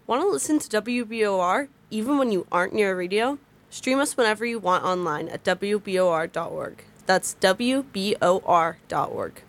Want to listen to WBOR even when you aren't near a radio? Stream us whenever you want online at WBOR.org. That's WBOR.org.